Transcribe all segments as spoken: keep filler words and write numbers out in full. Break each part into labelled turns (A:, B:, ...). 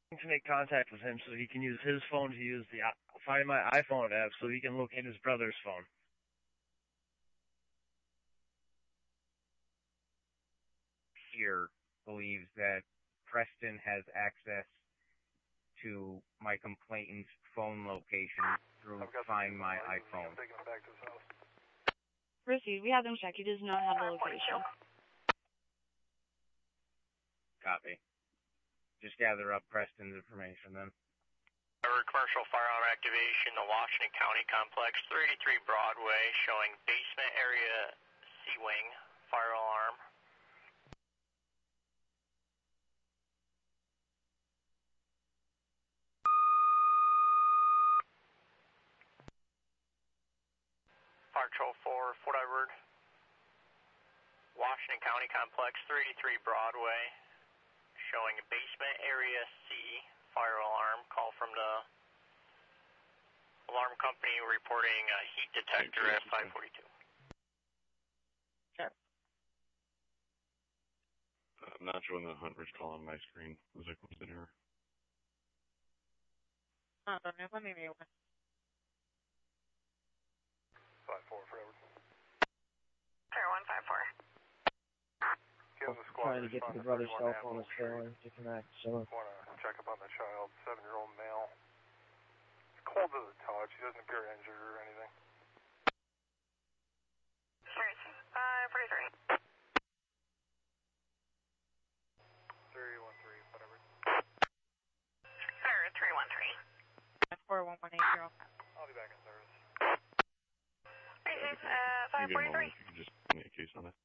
A: to make contact with him so he can use his phone to use the Find My iPhone app so he can locate his brother's phone.
B: Here believes that Preston has access to my complainant's phone location through Find My iPhone.
C: Proceed. We have them check. He does not have the location.
B: Copy. Just gather up Preston's information then.
D: Commercial firearm activation, the Washington County Complex, three eighty-three Broadway, showing basement area C-wing fire alarm. Fire Patrol four, Fort Edward, Washington County Complex, three eighty-three Broadway, showing basement area C fire alarm. Call from the alarm company reporting a heat detector at five forty-two.
C: Sure.
E: I'm not showing the hundreds call on my screen. Was I close in here?
C: Hold on, let me mute.
F: five four, forever.
G: zero one five four.
A: Trying to get to the brother's cell phone is failing to connect, so...
F: Want to check up on the child, seven-year-old male. Cold to the touch, he doesn't appear injured or anything.
G: five forty-three.
F: three one three, whatever.
G: Sir, three one three.
C: four one one eight zero.
F: I'll be back in service.
G: Received, uh, five forty-three.
E: You can just give me a case on that.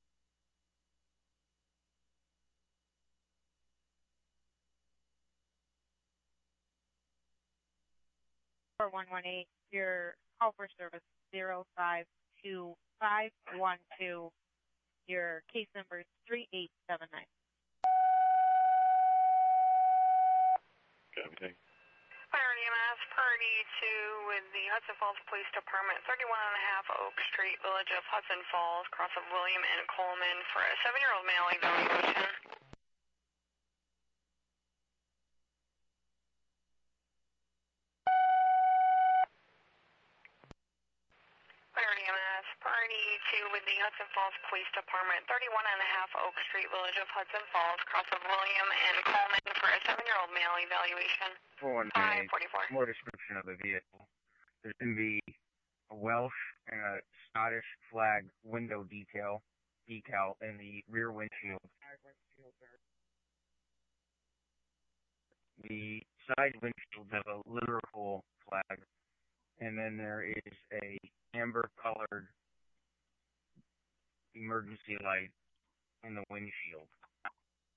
C: four one one eight, your call for service zero five two five one two, your case number is three eight seven nine.
E: Copy, thank you.
G: Fire E M S, Purdy two with the Hudson Falls Police Department, thirty-one and a half Oak Street, Village of Hudson Falls, cross of William and Coleman for a seven-year-old male evaluation. Fire E M S, Purdy two with the Hudson Falls Police Department, thirty-one and a half Oak Street, Village of Hudson Falls, cross of William and Coleman for a seven-year-old male evaluation.
B: four one eight, more description of the vehicle. There's going to be a Welsh and a Scottish flag window detail, decal in the rear windshield. The side windshields have a Liverpool flag, and then there is a amber-colored emergency light in the windshield.